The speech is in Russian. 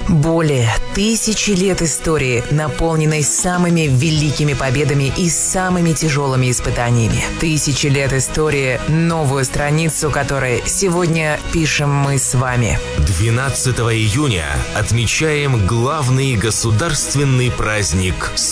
Более 1000 лет истории, наполненной самыми великими победами и самыми тяжелыми испытаниями. 1000 лет истории, новую страницу которой сегодня пишем мы с вами. 12 июня отмечаем главный государственный праздник